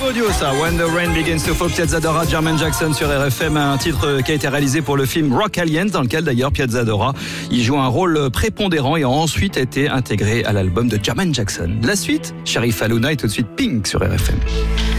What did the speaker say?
audio ça, When the Rain Begins to Fall, Piazzadora, Jermaine Jackson sur RFM, un titre qui a été réalisé pour le film Rock Aliens, dans lequel d'ailleurs Piazzadora il joue un rôle prépondérant et a ensuite été intégré à l'album de Jermaine Jackson. La suite, Sherif Halouna et tout de suite Pink sur RFM.